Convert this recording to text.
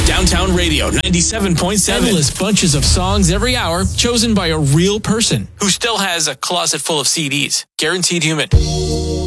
Downtown Radio 97.7. Endless bunches of songs every hour, chosen by a real person who still has a closet full of CDs. Guaranteed Human.